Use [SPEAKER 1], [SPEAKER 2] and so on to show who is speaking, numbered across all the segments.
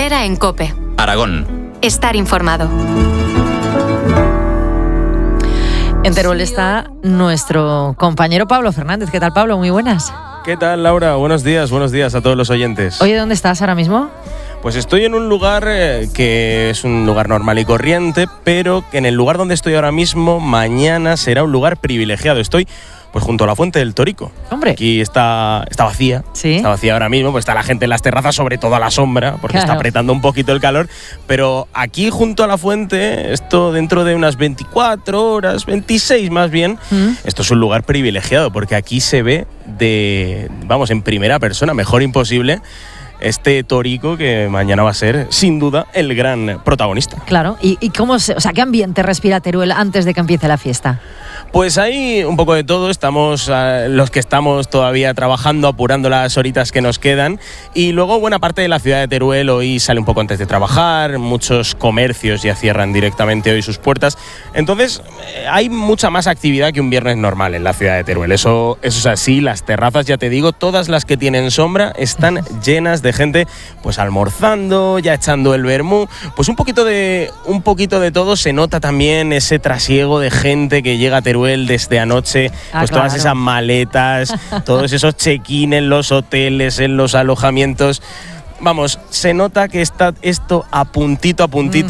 [SPEAKER 1] Herrera en COPE.
[SPEAKER 2] Aragón.
[SPEAKER 1] Estar informado.
[SPEAKER 3] En Teruel está nuestro compañero Pablo Fernández. ¿Qué tal, Pablo? Muy buenas.
[SPEAKER 4] ¿Qué tal, Laura? Buenos días a todos los oyentes.
[SPEAKER 3] Oye, ¿dónde estás ahora mismo?
[SPEAKER 4] Pues estoy en un lugar que es un lugar normal y corriente, pero que en el lugar donde estoy ahora mismo, mañana será un lugar privilegiado. Estoy pues junto a la Fuente del Torico.
[SPEAKER 3] Hombre.
[SPEAKER 4] Aquí está vacía.
[SPEAKER 3] ¿Sí?
[SPEAKER 4] Está vacía ahora mismo, pues está la gente en las terrazas, sobre todo a la sombra, porque está apretando un poquito el calor. Pero aquí junto a la fuente, esto dentro de unas 24 horas, 26 más bien, esto es un lugar privilegiado, porque aquí se ve en primera persona, mejor imposible, este torico que mañana va a ser, sin duda, el gran protagonista.
[SPEAKER 3] Claro. ¿Y qué ambiente respira Teruel antes de que empiece la fiesta?
[SPEAKER 4] Pues hay un poco de todo, estamos los que estamos todavía trabajando, apurando las horitas que nos quedan, y luego buena parte de la ciudad de Teruel hoy sale un poco antes de trabajar, muchos comercios ya cierran directamente hoy sus puertas, entonces hay mucha más actividad que un viernes normal en la ciudad de Teruel, eso es así. Las terrazas, ya te digo, todas las que tienen sombra están llenas de gente, pues almorzando, ya echando el vermú, pues un poquito de todo. Se nota también ese trasiego de gente que llega a Teruel desde anoche, pues todas esas maletas, todos esos check-in en los hoteles, en los alojamientos. Vamos, se nota que está esto a puntito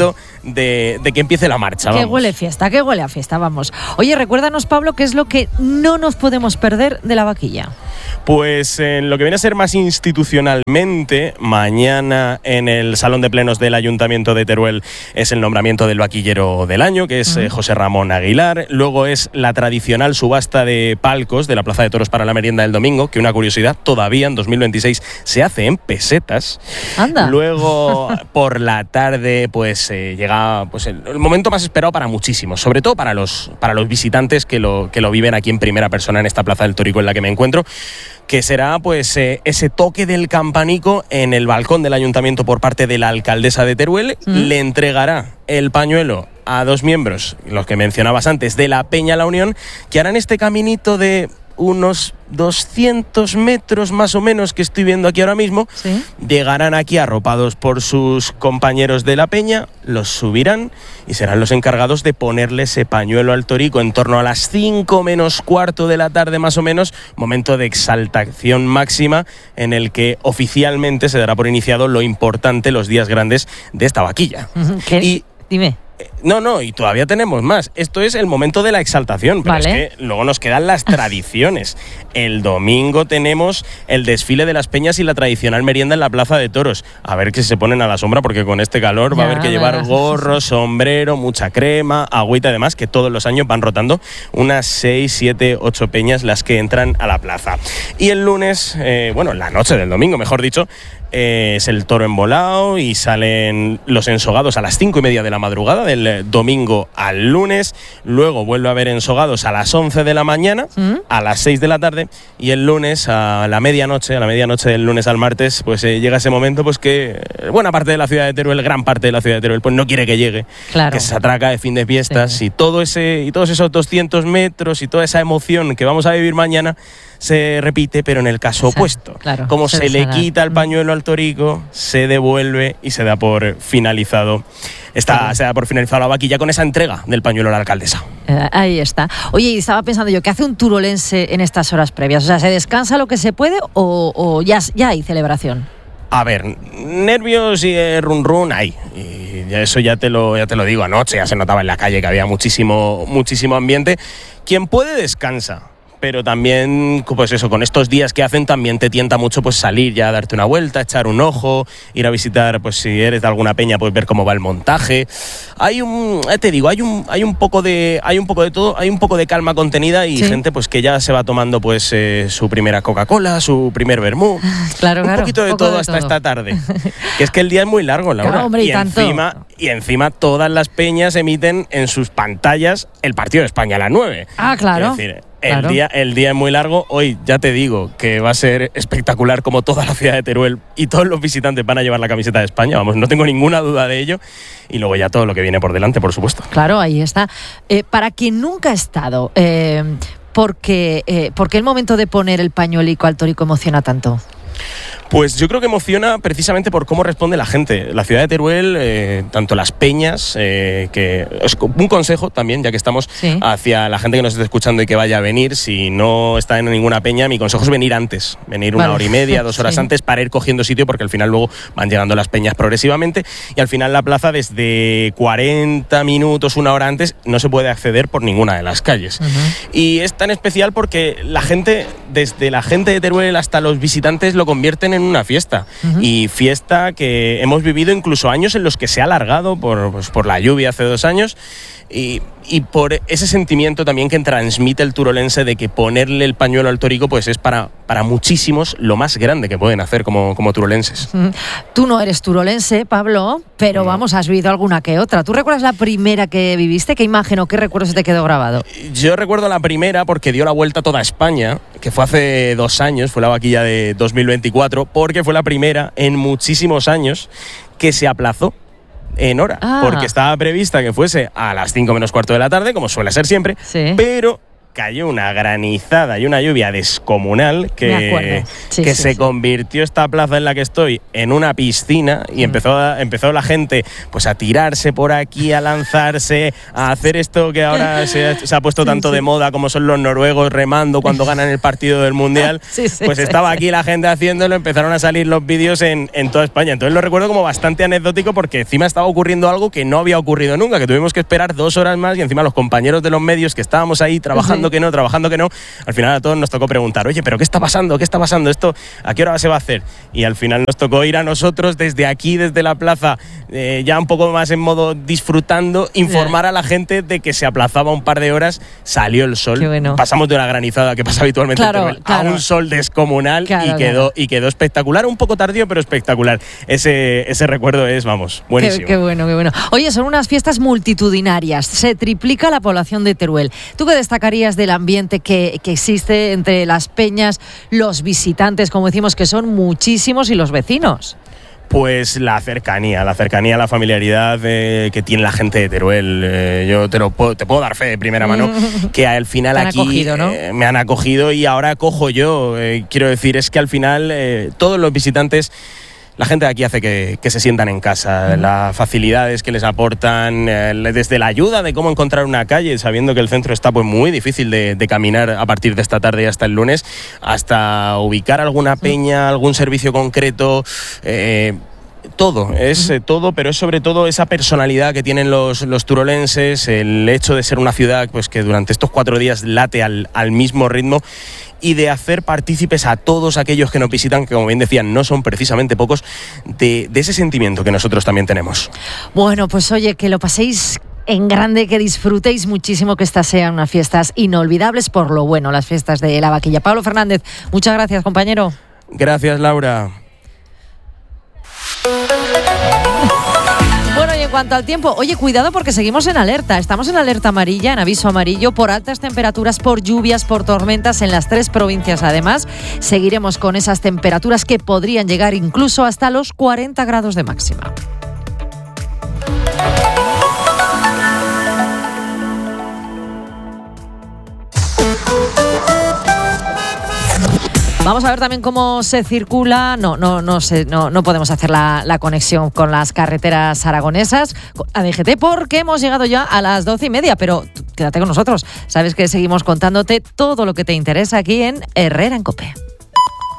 [SPEAKER 4] de que empiece la marcha.
[SPEAKER 3] Que huele a fiesta, vamos. Oye, recuérdanos, Pablo, qué es lo que no nos podemos perder de la vaquilla.
[SPEAKER 4] Pues en lo que viene a ser más institucionalmente, mañana en el Salón de Plenos del Ayuntamiento de Teruel es el nombramiento del vaquillero del año, que es José Ramón Aguilar. Luego es la tradicional subasta de palcos de la Plaza de Toros para la merienda del domingo, que una curiosidad, todavía en 2026 se hace en pesetas.
[SPEAKER 3] Anda.
[SPEAKER 4] Luego por la tarde pues llega pues el momento más esperado para muchísimos, sobre todo para los visitantes que lo viven aquí en primera persona en esta Plaza del Torico en la que me encuentro, que será pues ese toque del campanico en el balcón del ayuntamiento por parte de la alcaldesa de Teruel. Le entregará el pañuelo a dos miembros, los que mencionabas antes, de la Peña La Unión, que harán este caminito de unos 200 metros más o menos que estoy viendo aquí ahora mismo. ¿Sí? Llegarán aquí arropados por sus compañeros de la peña, los subirán y serán los encargados de ponerle ese pañuelo al torico en torno a las 5 menos cuarto de la tarde más o menos, momento de exaltación máxima en el que oficialmente se dará por iniciado lo importante, los días grandes de esta vaquilla.
[SPEAKER 3] Dime.
[SPEAKER 4] No, y todavía tenemos más. Esto es el momento de la exaltación, pero es que luego nos quedan las tradiciones. El domingo tenemos el desfile de las peñas y la tradicional merienda en la Plaza de Toros. A ver que se ponen a la sombra, porque con este calor va a haber que llevar gorro, sombrero, mucha crema, agüita, además, que todos los años van rotando unas 6, 7, 8 peñas las que entran a la plaza. Y el lunes, la noche del domingo, mejor dicho, es el toro embolado y salen los ensogados a las 5:30 de la madrugada del domingo al lunes. Luego vuelve a haber ensogados a las 11 de la mañana, a las 6 de la tarde, y el lunes a la medianoche del lunes al martes, pues llega ese momento pues que buena parte de la ciudad de Teruel, gran parte de la ciudad de Teruel, pues no quiere que llegue, que se atraca de fin de fiestas, y todos esos 200 metros y toda esa emoción que vamos a vivir mañana se repite, pero en el caso opuesto.
[SPEAKER 3] Claro,
[SPEAKER 4] como se le quita el pañuelo al torico, se devuelve y se da por finalizado. Se da por finalizado la vaquilla con esa entrega del pañuelo a la alcaldesa.
[SPEAKER 3] Ahí está. Oye, y estaba pensando yo, ¿qué hace un turolense en estas horas previas? O sea, ¿se descansa lo que se puede o ya hay celebración?
[SPEAKER 4] A ver, nervios y run hay. Y eso ya te lo digo, anoche ya se notaba en la calle que había muchísimo ambiente. Quien puede descansa. Pero también, pues eso, con estos días que hacen también te tienta mucho pues salir ya a darte una vuelta, echar un ojo, ir a visitar, pues si eres de alguna peña, pues ver cómo va el montaje. Hay un poco de todo, hay un poco de calma contenida y gente pues que ya se va tomando pues su primera Coca-Cola, su primer vermú.
[SPEAKER 3] Claro,
[SPEAKER 4] un poquito de todo hasta esta tarde. Que es que el día es muy largo, Laura.
[SPEAKER 3] Claro, hombre,
[SPEAKER 4] y encima todas las peñas emiten en sus pantallas el partido de España a las 9.
[SPEAKER 3] Ah, claro.
[SPEAKER 4] Es decir, el día es muy largo. Hoy ya te digo que va a ser espectacular, como toda la ciudad de Teruel y todos los visitantes van a llevar la camiseta de España, vamos, no tengo ninguna duda de ello. Y luego ya todo lo que viene por delante, por supuesto.
[SPEAKER 3] Claro, ahí está. Para quien nunca ha estado, ¿por qué el momento de poner el pañuelico al torico emociona tanto?
[SPEAKER 4] Pues yo creo que emociona precisamente por cómo responde la gente. La ciudad de Teruel, tanto las peñas, que es un consejo también, ya que estamos hacia la gente que nos esté escuchando y que vaya a venir, si no está en ninguna peña, mi consejo es venir antes, venir una hora y media, 2 horas antes para ir cogiendo sitio, porque al final luego van llegando las peñas progresivamente y al final la plaza desde 40 minutos, 1 hora antes, no se puede acceder por ninguna de las calles. Y es tan especial porque la gente, desde la gente de Teruel hasta los visitantes, lo convierten en una fiesta. Y fiesta que hemos vivido incluso años en los que se ha alargado por la lluvia hace 2 años. Y por ese sentimiento también que transmite el turolense de que ponerle el pañuelo al torico pues es para muchísimos lo más grande que pueden hacer como turolenses.
[SPEAKER 3] Tú no eres turolense, Pablo, pero vamos, has vivido alguna que otra. ¿Tú recuerdas la primera que viviste? ¿Qué imagen o qué recuerdo se te quedó grabado?
[SPEAKER 4] Yo recuerdo la primera porque dio la vuelta a toda España, que fue hace 2 años, fue la vaquilla de 2024, porque fue la primera en muchísimos años que se aplazó en hora, porque estaba prevista que fuese a las 5 menos cuarto de la tarde, como suele ser siempre, pero cayó una granizada y una lluvia descomunal que se convirtió esta plaza en la que estoy en una piscina y empezó la gente pues a tirarse por aquí, a lanzarse, a hacer esto que ahora se ha puesto tanto de moda, como son los noruegos remando cuando ganan el partido del Mundial. Estaba aquí la gente haciéndolo, empezaron a salir los vídeos en toda España. Entonces lo recuerdo como bastante anecdótico porque encima estaba ocurriendo algo que no había ocurrido nunca, que tuvimos que esperar 2 horas más y encima los compañeros de los medios que estábamos ahí trabajando trabajando que no, al final a todos nos tocó preguntar, oye, ¿pero qué está pasando? ¿Qué está pasando? ¿Esto a qué hora se va a hacer? Y al final nos tocó ir a nosotros desde aquí, desde la plaza, ya un poco más en modo disfrutando, informar a la gente de que se aplazaba un par de horas, salió el sol, pasamos de una granizada que pasa habitualmente en Teruel a un sol descomunal y quedó espectacular, un poco tardío, pero espectacular. Ese recuerdo es, vamos, buenísimo.
[SPEAKER 3] Qué bueno, qué bueno. Oye, son unas fiestas multitudinarias, se triplica la población de Teruel. ¿Tú qué destacarías del ambiente que existe entre las peñas, los visitantes, como decimos, que son muchísimos, y los vecinos?
[SPEAKER 4] Pues la cercanía, la familiaridad que tiene la gente de Teruel. Yo te puedo dar fe de primera mano que al final aquí
[SPEAKER 3] acogido, ¿no?
[SPEAKER 4] Me han acogido y ahora acojo yo. Quiero decir, es que al final todos los visitantes, la gente de aquí hace que se sientan en casa, las facilidades que les aportan, desde la ayuda de cómo encontrar una calle, sabiendo que el centro está pues muy difícil de caminar a partir de esta tarde y hasta el lunes, hasta ubicar alguna peña, algún servicio concreto. Todo, todo, pero es sobre todo esa personalidad que tienen los turolenses, el hecho de ser una ciudad pues que durante estos 4 días late al mismo ritmo, y de hacer partícipes a todos aquellos que nos visitan, que como bien decían, no son precisamente pocos, de ese sentimiento que nosotros también tenemos.
[SPEAKER 3] Bueno, pues oye, que lo paséis en grande, que disfrutéis muchísimo, que estas sean unas fiestas inolvidables por lo bueno, las fiestas de la vaquilla. Pablo Fernández, muchas gracias, compañero.
[SPEAKER 4] Gracias, Laura.
[SPEAKER 3] Bueno, y en cuanto al tiempo, oye, cuidado porque seguimos en alerta. Estamos en alerta amarilla, en aviso amarillo, por altas temperaturas, por lluvias, por tormentas en las 3 provincias. Además, seguiremos con esas temperaturas que podrían llegar incluso hasta los 40 grados de máxima. Vamos a ver también cómo se circula. No podemos hacer la conexión con las carreteras aragonesas, a DGT, porque hemos llegado ya a las 12:30, pero quédate con nosotros. Sabes que seguimos contándote todo lo que te interesa aquí en Herrera en COPE.